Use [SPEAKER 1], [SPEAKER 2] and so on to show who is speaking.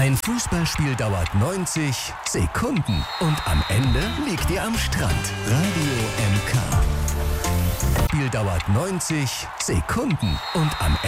[SPEAKER 1] Ein Fußballspiel dauert 90 Sekunden und am Ende liegt ihr am Strand. Radio MK. Spiel dauert 90 Sekunden und am Ende